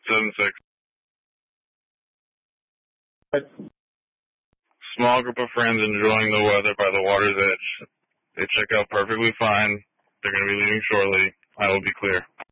7-6. What? Small group of friends enjoying the weather by the water's edge. They check out perfectly fine. They're going to be leaving shortly. I will be clear.